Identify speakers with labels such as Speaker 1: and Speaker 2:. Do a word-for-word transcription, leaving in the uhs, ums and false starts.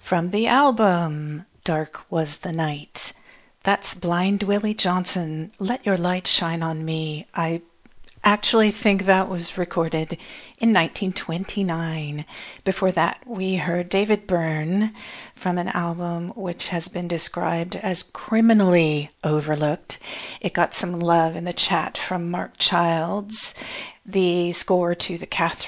Speaker 1: from the album Dark Was the Night. That's Blind Willie Johnson, Let Your Light Shine on Me. I actually think that was recorded in nineteen twenty-nine. Before that, we heard David Byrne from an album which has been described as criminally overlooked. It got some love in the chat from Mark Childs. The score to the Catherine